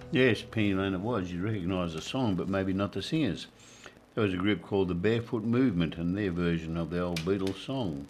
Yes, Penny Lane it was. You recognise the song, but maybe not the singers. There was a group called the Barefoot Movement and their version of the old Beatles song.